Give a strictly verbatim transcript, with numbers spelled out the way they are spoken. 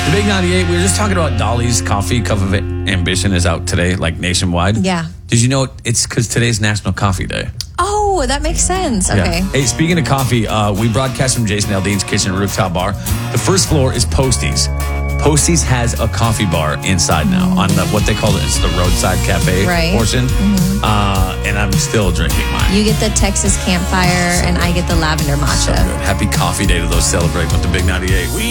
The Big ninety-eight, we were just talking about Dolly's Coffee Cup of Ambition is out today, like nationwide. Yeah. Did you know it's because today's National Coffee Day? Oh, that makes sense. Okay. Yeah. Hey, speaking of coffee, uh, we broadcast from Jason Aldean's Kitchen Rooftop Bar. The first floor is Postie's. Postie's has a coffee bar inside now on the, what they call it, it's the roadside cafe right. portion. Mm-hmm. Uh, and I'm still drinking mine. You get the Texas Campfire, so and I get the lavender matcha. So good. Happy Coffee Day to those celebrating with the Big ninety-eight. We